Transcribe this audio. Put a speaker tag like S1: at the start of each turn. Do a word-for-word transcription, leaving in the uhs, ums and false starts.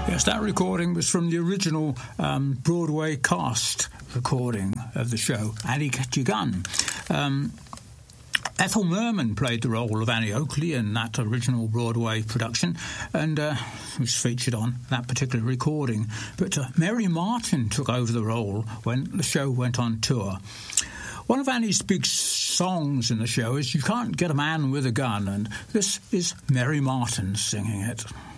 S1: Yes, that recording was from the original um, Broadway cast recording of the show, Annie Get Your Gun. Um, Ethel Merman played the role of Annie Oakley in that original Broadway production, and uh, was featured on that particular recording. But uh, Mary Martin took over the role when the show went on tour. One of Annie's big songs in the show is "You Can't Get a Man with a Gun," and this is Mary Martin singing it.